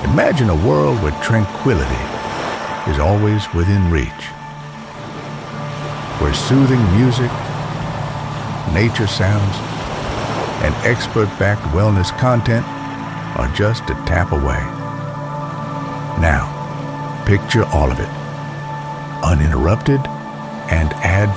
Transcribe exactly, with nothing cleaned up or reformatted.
Imagine a world where tranquility is always within reach, where soothing music, nature sounds, and expert-backed wellness content are just a tap away. Now, picture all of it, uninterrupted and ad